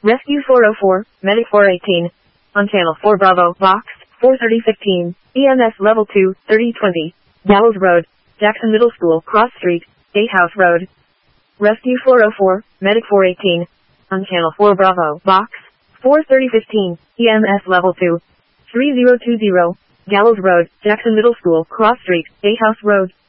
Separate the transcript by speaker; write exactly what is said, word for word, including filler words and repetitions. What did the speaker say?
Speaker 1: Rescue four oh four, Medic four eighteen. On Channel four Bravo, Box, four thirty fifteen, E M S Level two, thirty twenty. Gallows Road, Jackson Middle School, Cross Street, Gatehouse Road. Rescue four oh four, Medic four eighteen. On Channel four Bravo, Box, four thirty fifteen, E M S Level two, three zero two zero. Gallows Road, Jackson Middle School, Cross Street, Gatehouse Road.